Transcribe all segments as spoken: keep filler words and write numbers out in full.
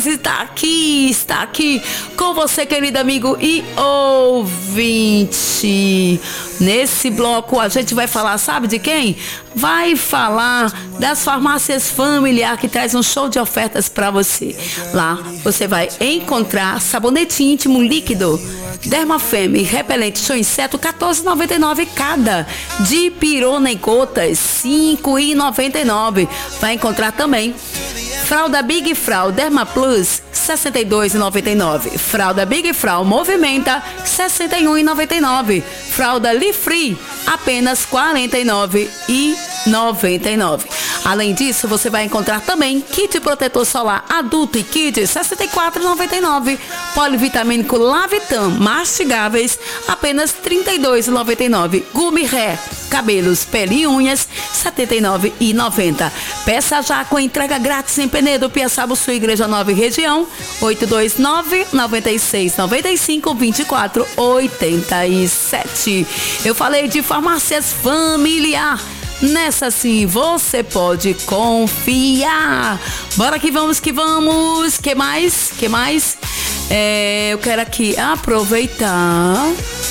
Gonçalves está aqui, está aqui com você, querido amigo e ouvinte. Nesse bloco a gente vai falar, sabe de quem? Vai falar das farmácias Familiar, que traz um show de ofertas para você. Lá você vai encontrar sabonete íntimo líquido Dermafem repelente show inseto quatorze reais e noventa e nove centavos cada. Dipirona em gotas cinco reais e noventa e nove centavos. Vai encontrar também fralda Big Frau Derma Plus sessenta e dois reais e noventa e nove centavos. Fralda Big Frau Movimenta sessenta e um reais e noventa e nove centavos. Fralda Li Free apenas quarenta e nove reais e noventa e nove centavos. Além disso, você vai encontrar também kit protetor solar adulto e kids sessenta e quatro reais e noventa e nove centavos. Polivitamínico Lavitan mastigáveis apenas trinta e dois reais e noventa e nove centavos. Gumi Hair cabelos, pele e unhas setenta e nove reais e noventa centavos. Peça já com entrega grátis em Penedo, Piaçaba, sua Igreja Nova e região. Oito dois nove, nove seis nove cinco, dois quatro oito sete. Eu falei de farmácias Familiar. Nessa sim você pode confiar. Bora que vamos, que vamos. Que mais? Que mais? É, eu quero aqui aproveitar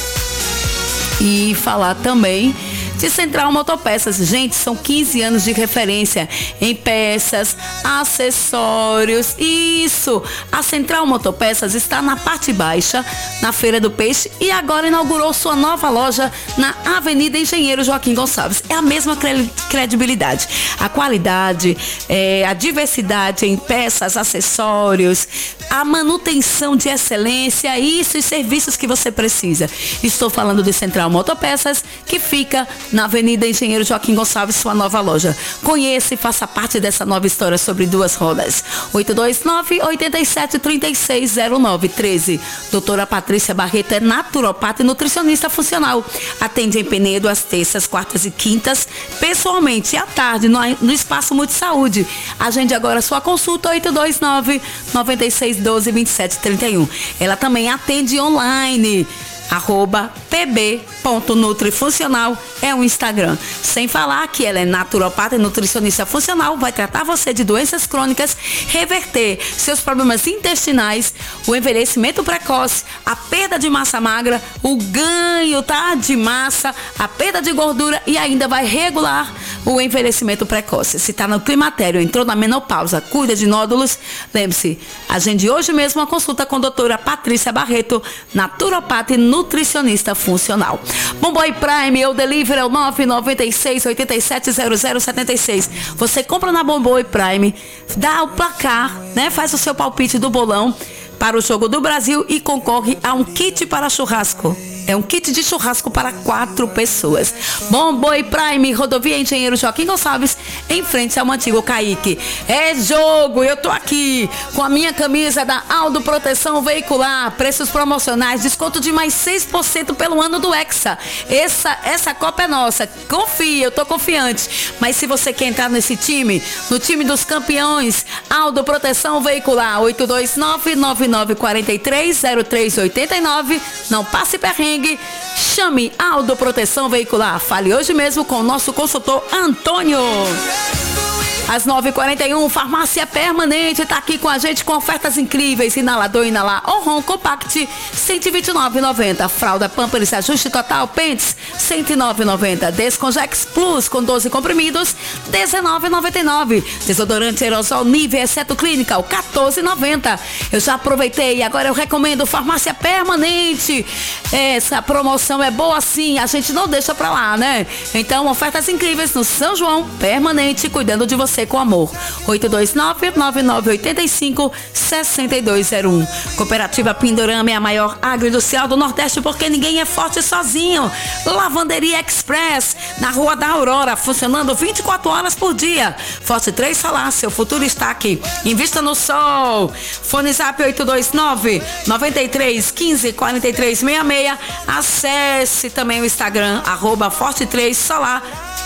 e falar também de Central Motopeças. Gente, são quinze anos de referência em peças, acessórios. Isso! A Central Motopeças está na parte baixa, na Feira do Peixe, e agora inaugurou sua nova loja na Avenida Engenheiro Joaquim Gonçalves. É a mesma credibilidade, a qualidade, é, a diversidade em peças, acessórios, a manutenção de excelência, isso e serviços que você precisa. Estou falando de Central Motopeças, que fica na Avenida Engenheiro Joaquim Gonçalves, sua nova loja. Conheça e faça parte dessa nova história sobre duas rodas. oito dois nove, oito sete, três seis zero nove um três. Doutora Patrícia Barreto é naturopata e nutricionista funcional. Atende em Penedo às terças, quartas e quintas, pessoalmente, e à tarde, no, no Espaço Multisaúde. Agende agora sua consulta, oito dois nove, nove seis um dois, dois sete três um. Ela também atende online. Arroba pb.nutrifuncional é o Instagram. Sem falar que ela é naturopata e nutricionista funcional, vai tratar você de doenças crônicas, reverter seus problemas intestinais, o envelhecimento precoce, a perda de massa magra, o ganho, tá, de massa, a perda de gordura, e ainda vai regular o envelhecimento precoce. Se tá no climatério, entrou na menopausa, cuida de nódulos, lembre-se, agende hoje mesmo uma consulta com a doutora Patrícia Barreto, naturopata e nutricionista funcional. Bomboy Prime, o delivery é o nove nove seis, oito sete zero zero sete seis. Você compra na Bomboy Prime, dá o placar, né? Faz o seu palpite do bolão para o Jogo do Brasil e concorre a um kit para churrasco. É um kit de churrasco para quatro pessoas. Bomboy Prime, rodovia Engenheiro Joaquim Gonçalves, em frente ao antigo Caique. É jogo, eu tô aqui com a minha camisa da Aldo Proteção Veicular, preços promocionais, desconto de mais seis por cento pelo ano do Hexa. Essa, essa Copa é nossa, confia, eu tô confiante. Mas se você quer entrar nesse time, no time dos campeões, Aldo Proteção Veicular, oito dois nove, nove nove quatro três, zero três oito nove, não passe perrengue. Chame Aldo Proteção Veicular. Fale hoje mesmo com o nosso consultor Antônio. Às nove e quarenta e um, Farmácia Permanente está aqui com a gente com ofertas incríveis. Inalador Inalar Onron Compact cento e vinte e nove reais e noventa centavos. Fralda Pampers Ajuste Total Pentes cento e nove reais e noventa centavos. Descongex Plus com doze comprimidos dezenove reais e noventa e nove centavos. Desodorante Aerosol Nivea Exceto Clinical quatorze reais e noventa centavos. Eu já aproveitei e agora eu recomendo Farmácia Permanente. Essa promoção é boa sim, a gente não deixa pra lá, né? Então, ofertas incríveis no São João Permanente, cuidando de você com amor. oito dois nove, nove nove oito cinco, seis dois zero um. Cooperativa Pindorama é a maior agroindustrial do Nordeste, porque ninguém é forte sozinho. Lavanderia Express, na Rua da Aurora, funcionando vinte e quatro horas por dia. Forte três Solar, seu futuro está aqui. Invista no sol. Fone Zap oito dois nove, nove três, um cinco, quatro três seis seis. Acesse também o Instagram, arroba Forte três Solar.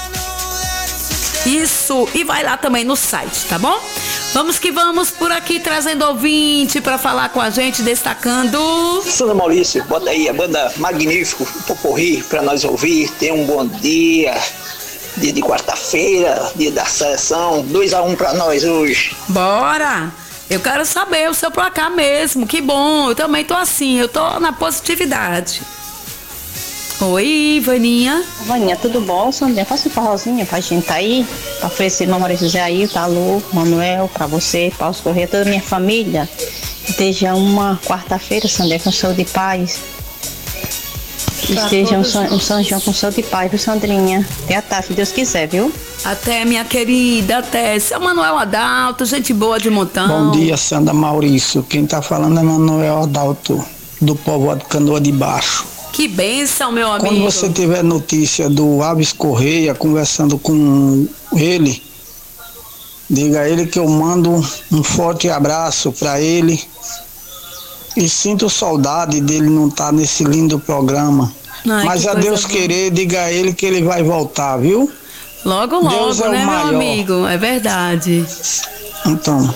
Isso, e vai lá também no site, tá bom? Vamos que vamos por aqui, trazendo ouvinte para falar com a gente, destacando... Sandra Maurício, bota aí a banda Magnífico, Poporri, para nós ouvir. Tenha um bom dia, dia de quarta-feira, dia da seleção, dois a um para nós hoje. Bora! Eu quero saber o seu placar mesmo. Que bom, eu também tô assim, eu tô na positividade. Oi, Ivaninha. Ivaninha, tudo bom? Sandrinha, faça um forrozinho pra gente tá aí, pra oferecer meu marido Jair, tá Lu, Manuel, pra você, pra os Correia, toda a minha família. Esteja uma quarta-feira, Sandrinha, com saúde e paz. Esteja um São, um São João com saúde e paz, viu, Sandrinha? Até a tarde, se Deus quiser, viu? Até, minha querida, até. Seu Manuel Adalto, gente boa de montão. Bom dia, Sandra Maurício. Quem tá falando é Manuel Adalto, do povoado Canoa de Baixo. Que bênção, meu amigo. Quando você tiver notícia do Alves Correia, conversando com ele, diga a ele que eu mando um forte abraço para ele e sinto saudade dele não estar nesse lindo programa. Ai, mas a Deus boa. Querer, diga a ele que ele vai voltar, viu? Logo, logo, Deus é né, meu amigo? É verdade. Então,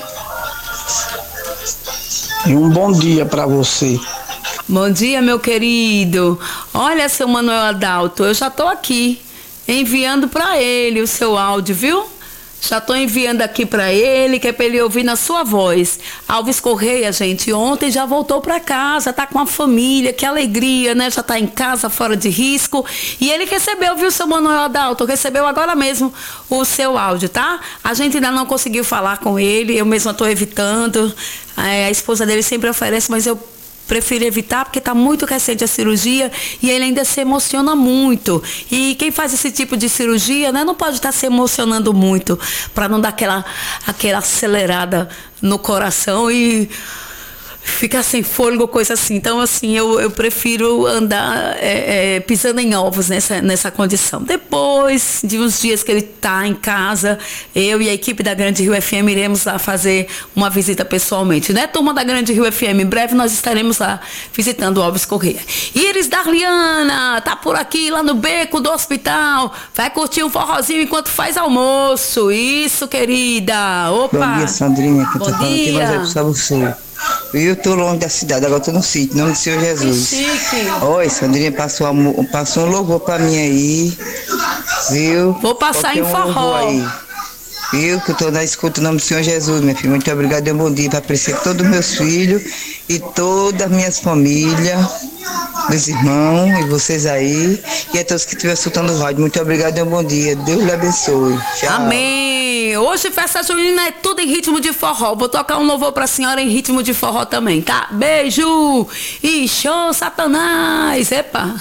e um bom dia para você. Bom dia, meu querido. Olha, seu Manuel Adalto, eu já tô aqui enviando para ele o seu áudio, viu? Já tô enviando aqui para ele, que é para ele ouvir na sua voz. Alves Correia, gente, ontem já voltou para casa, tá com a família, que alegria, né? Já tá em casa, fora de risco. E ele recebeu, viu, seu Manuel Adalto? Recebeu agora mesmo o seu áudio, tá? A gente ainda não conseguiu falar com ele, eu mesma tô evitando. É, a esposa dele sempre oferece, mas eu prefiro evitar porque está muito recente a cirurgia e ele ainda se emociona muito. E quem faz esse tipo de cirurgia, né, não pode estar se emocionando muito para não dar aquela, aquela acelerada no coração e ficar sem fôlego, coisa assim. Então, assim, eu, eu prefiro andar é, é, pisando em ovos nessa, nessa condição. Depois de uns dias que ele está em casa, eu e a equipe da Grande Rio F M iremos lá fazer uma visita pessoalmente, né? Turma da Grande Rio F M, em breve nós estaremos lá visitando o Alves Correia. Iris Darliana, tá por aqui, lá no beco do hospital. Vai curtir um forrozinho enquanto faz almoço. Isso, querida. Opa! Bom dia, Sandrinha. Que Bom eu tô falando dia. que vai pra você. Eu tô longe da cidade, agora tô no sítio, em nome do Senhor Jesus. Que chique. Oi, Sandrinha, passou, amor, passou um louvor pra mim aí, viu? Vou passar em um forró. Aí, viu? Que eu tô na escuta em nome do Senhor Jesus, minha filha. Muito obrigada e um bom dia para apreciar todos os meus filhos e todas as minhas famílias, meus irmãos e vocês aí. E a todos que estiverem escutando o rádio, muito obrigada e um bom dia. Deus lhe abençoe. Tchau. Amém. Hoje festa junina é tudo em ritmo de forró. Vou tocar um louvor pra senhora em ritmo de forró também, tá? Beijo! E show, Satanás! Epa!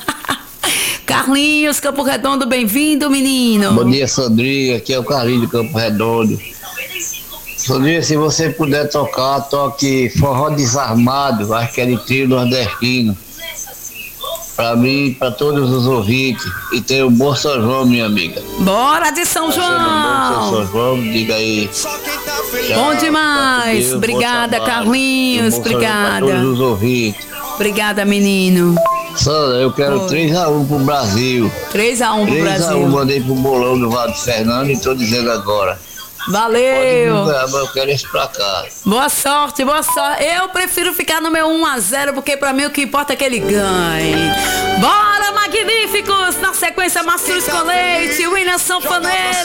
Carlinhos, Campo Redondo, bem-vindo, menino. Bom dia, Sandrinha. Aqui é o Carlinhos de Campo Redondo. Sandrinha, se você puder tocar, toque Forró Desarmado, acho que é de trio nordestino. Pra mim, pra todos os ouvintes. E tem o bom São João, minha amiga. Bora de São João! Bom São João, diga aí. Bom demais! Deus, obrigada, Carlinhos. Obrigada. Pra todos os ouvintes. Obrigada, menino. Sandra, eu quero três a um pro Brasil. três a um pro Brasil. três a um, mandei pro bolão do Vale do Fernando e tô dizendo agora. Valeu! Pode divulgar, mas eu quero esse pra cá. Boa sorte, boa sorte. Eu prefiro ficar no meu um a zero, porque pra mim o que importa é que ele ganhe. Bora, magníficos! Na sequência, Mastruz com Leite, William Sanfoneiro.